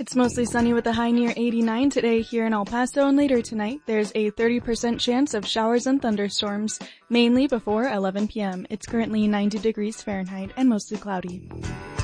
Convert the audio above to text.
It's mostly sunny with a high near 89 today here in El Paso, and later tonight there's a 30% chance of showers and thunderstorms, mainly before 11 p.m. It's currently 90 degrees Fahrenheit and mostly cloudy.